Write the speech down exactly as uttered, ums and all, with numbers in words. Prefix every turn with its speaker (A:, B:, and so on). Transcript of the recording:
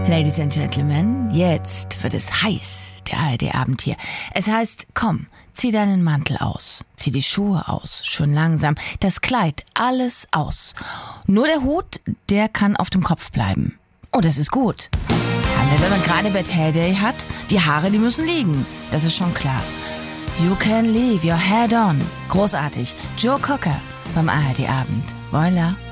A: Ladies and Gentlemen, jetzt wird es heiß, der A R D-Abend hier. Es heißt, komm, zieh deinen Mantel aus, zieh die Schuhe aus, schön langsam, das Kleid, alles aus. Nur der Hut, der kann auf dem Kopf bleiben. Oh, das ist gut. Ja, wenn man gerade Bad Hair Day hat, die Haare, die müssen liegen, das ist schon klar. You can leave your head on. Großartig. Joe Cocker beim A R D-Abend. Voila.